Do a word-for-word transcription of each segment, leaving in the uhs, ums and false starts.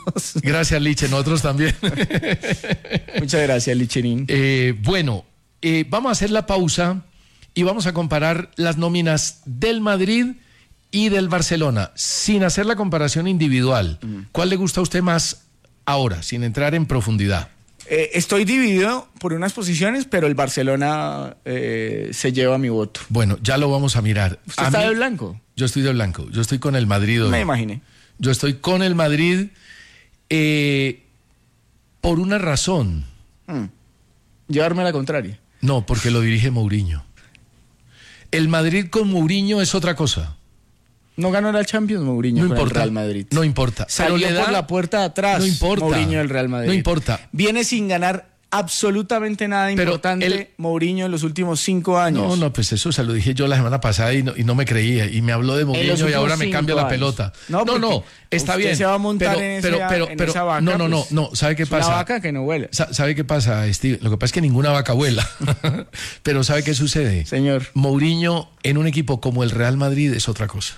Gracias, Liche, nosotros también. Muchas gracias, Licherín. Eh, bueno, eh, vamos a hacer la pausa y vamos a comparar las nóminas del Madrid y del Barcelona, sin hacer la comparación individual. Mm. ¿Cuál le gusta a usted más ahora, sin entrar en profundidad? Eh, estoy dividido por unas posiciones, pero el Barcelona eh, se lleva mi voto. Bueno, ya lo vamos a mirar. ¿Usted a está mí, de blanco? Yo estoy de blanco. Yo estoy con el Madrid. Me imaginé. Yo estoy con el Madrid eh, por una razón. Hmm. Llevarme a la contraria. No, porque lo dirige Mourinho. El Madrid con Mourinho es otra cosa. No ganó la Champions Mourinho no con importa, el Real Madrid. No importa. Salió le da, por la puerta de atrás. No importa. Mourinho del Real Madrid. No importa. Viene sin ganar absolutamente nada importante el, Mourinho en los últimos cinco años. No, no, pues eso se lo dije yo la semana pasada y no, y no me creía. Y me habló de Mourinho y ahora me cambia años. la pelota. No, no, no está usted bien. se va a montar pero, en, pero, esa, pero, en pero, esa vaca. No, no, no, pues, no. ¿Sabe qué pasa? Una vaca que no vuela. ¿Sabe qué pasa, Steve? Lo que pasa es que ninguna vaca vuela. Pero ¿sabe qué sucede? Señor. Mourinho en un equipo como el Real Madrid es otra cosa.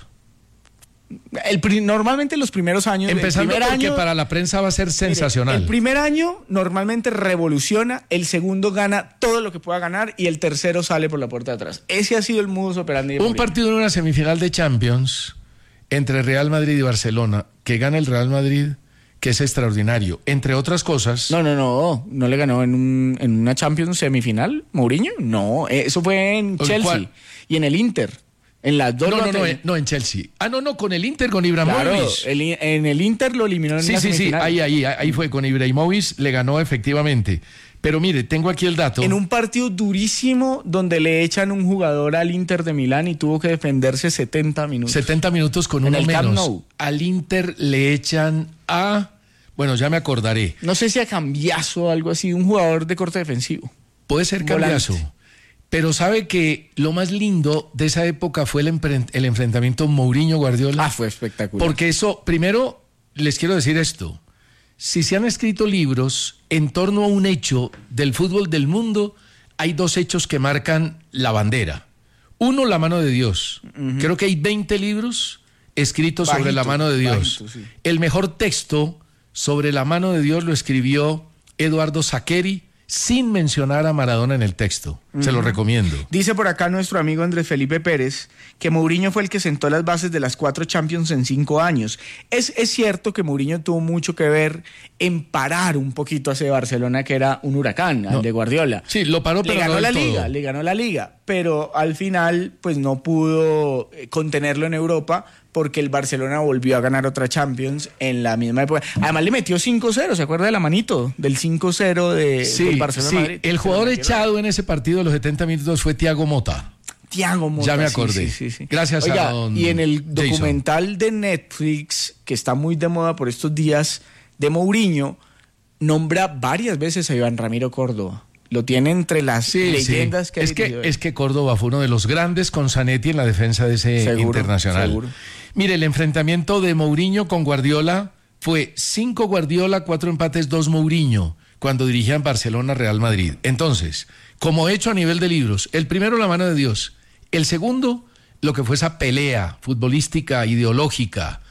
El, normalmente los primeros años empezando el primer porque año, para la prensa va a ser sensacional. Mire, el primer año normalmente revoluciona, el segundo gana todo lo que pueda ganar y el tercero sale por la puerta de atrás. Ese ha sido el modus operandi de un Mourinho. partido en una semifinal de Champions entre Real Madrid y Barcelona que gana el Real Madrid, que es extraordinario, entre otras cosas. No, no, no, no le ganó en, un, en una Champions semifinal Mourinho, no, eso fue en Chelsea ¿Cuál? y en el Inter. En las dos no, no, no, no, en Chelsea. Ah, no, no, con el Inter, con Ibrahimovic. Claro, el, en el Inter lo eliminó en sí, la sí, semifinal. Sí, ahí, ahí, ahí fue, con Ibrahimovic le ganó efectivamente. Pero mire, tengo aquí el dato. En un partido durísimo donde le echan un jugador al Inter de Milán y tuvo que defenderse setenta minutos. setenta minutos con uno menos. Al Inter le echan a... Bueno, ya me acordaré. No sé si a Cambiaso o algo así, un jugador de corte defensivo. Puede ser Cambiaso. Pero sabe que lo más lindo de esa época fue el, el enfrentamiento Mourinho-Guardiola. Ah, fue espectacular. Porque eso, primero, les quiero decir esto. Si se han escrito libros en torno a un hecho del fútbol del mundo, hay dos hechos que marcan la bandera. Uno, la mano de Dios. Uh-huh. Creo que hay veinte libros escritos bajito, sobre la mano de Dios. Bajito, sí. El mejor texto sobre la mano de Dios lo escribió Eduardo Saccheri, sin mencionar a Maradona en el texto. Uh-huh. Se lo recomiendo. Dice por acá nuestro amigo Andrés Felipe Pérez que Mourinho fue el que sentó las bases de las cuatro Champions en cinco años. Es, es cierto que Mourinho tuvo mucho que ver en parar un poquito a ese Barcelona que era un huracán, no. al de Guardiola. Sí, lo paró, pero le ganó no la todo. liga, le ganó la liga, pero al final pues no pudo contenerlo en Europa porque el Barcelona volvió a ganar otra Champions en la misma época. Además le metió cinco cero, ¿se acuerda de la manito? Del cinco cero de, sí, del Barcelona sí. Madrid. El jugador echado en ese partido de los setenta minutos fue Thiago Motta. Thiago Motta. Ya me acordé. Sí, sí, sí. Gracias Oiga, a don y en el documental Jason. de Netflix, que está muy de moda por estos días, de Mourinho, nombra varias veces a Iván Ramiro Córdoba. Lo tiene entre las sí, leyendas sí. que es que Es que Córdoba fue uno de los grandes con Zanetti en la defensa de ese seguro, internacional. Seguro. Mire, el enfrentamiento de Mourinho con Guardiola fue cinco Guardiola, cuatro empates, dos Mourinho, cuando dirigían Barcelona Real Madrid. Entonces, como hecho a nivel de libros, el primero la mano de Dios, el segundo lo que fue esa pelea futbolística, ideológica,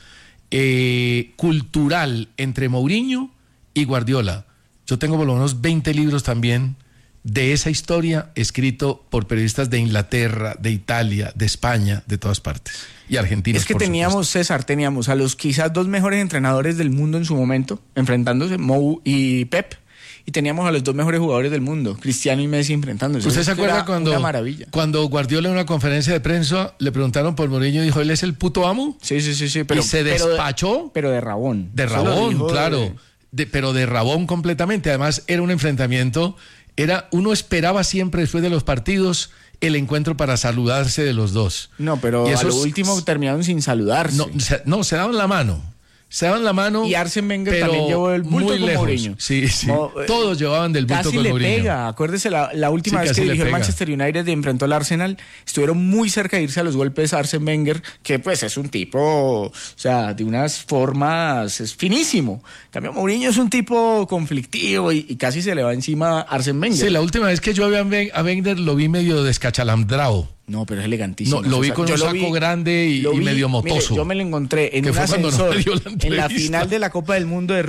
eh, cultural entre Mourinho y Guardiola. Yo tengo por lo menos veinte libros también de esa historia escrito por periodistas de Inglaterra, de Italia, de España, de todas partes. Y argentinos. Es que teníamos, supuesto. César, teníamos a los quizás dos mejores entrenadores del mundo en su momento, enfrentándose, Mou y Pep. Y teníamos a los dos mejores jugadores del mundo, Cristiano y Messi, enfrentándose. ¿Usted se acuerda cuando, una maravilla. cuando Guardiola en una conferencia de prensa le preguntaron por Mourinho y dijo, ¿él es el puto amo? Sí, sí, sí. sí pero, y se despachó. Pero de, pero de rabón. De rabón, claro. De... De, pero de rabón completamente. Además, era un enfrentamiento. Era, uno esperaba siempre después de los partidos el encuentro para saludarse de los dos. No, pero y a lo último terminaron sin saludarse. No, se, no, se daban la mano. Se daban la mano. Y Arsène Wenger también llevó el bulto muy con lejos. Mourinho. Sí, sí. Mo, Todos llevaban del bulto con Mourinho. Casi le pega. Acuérdese la, la última sí, vez que dirigió el Manchester United y enfrentó al Arsenal. Estuvieron muy cerca de irse a los golpes a Arsène Wenger, que pues es un tipo, o sea, de unas formas, es finísimo. En cambio, Mourinho es un tipo conflictivo y, y casi se le va encima a Arsène Wenger. Sí, la última vez que yo vi a Wenger lo vi medio descachalambrado. No, pero es elegantísimo. No, lo vi con un saco vi, grande y, y vi, medio motoso. Mire, yo me lo encontré en un ascensor no en la final de la Copa del Mundo de